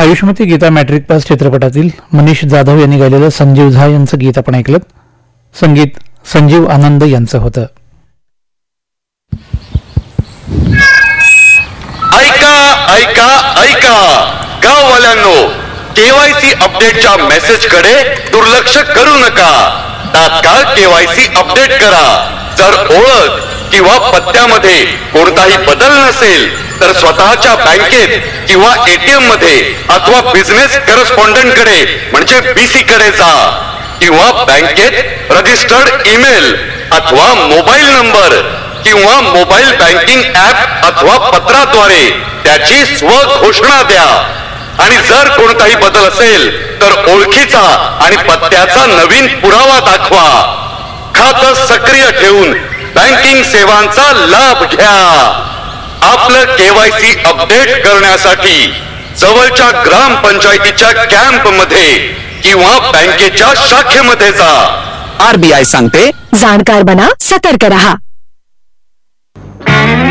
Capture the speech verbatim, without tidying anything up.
Ayushmati Gita matric pass चित्रपटातील मनीष जाधव यांनी गायलेलं संजीव झा यांचं गीत आपण ऐकलं. संगीत संजीव आनंद यांचं होतं. ऐका ऐका ऐका गाववाल्यांनो, केवायसी अपडेटच्या मेसेज कडे दुर्लक्ष करू नका. तात्काळ केवायसी अपडेट करा. जर ओळख किंवा पत्त्यामध्ये कोणताही बदल नसेल तर स्वतःच्या बँकेत किंवा एटीएम मध्ये अथवा बिझनेस करस्पॉन्डंट कडे म्हणजे बीसी कडे जा किंवा बँकेत रजिस्टर्ड ईमेल अथवा मोबाईल नंबर किंवा मोबाईल बँकिंग ऍप अथवा पत्राद्वारे त्याची स्वघोषणा द्या. आणि जर कोणताही बदल असेल तर ओळखीचा आणि पत्त्याचा नवीन पुरावा दाखवा. खातं सक्रिय ठेवून बँकिंग सेवांचा लाभ घ्या. आपलं केवायसी अपडेट करण्यासाठी जवळच्या ग्रामपंचायतीच्या कॅम्प मध्ये किंवा बँकेच्या शाखेमध्ये जा. आरबीआय सांगते, जाणकार बना, सतर्क रहा.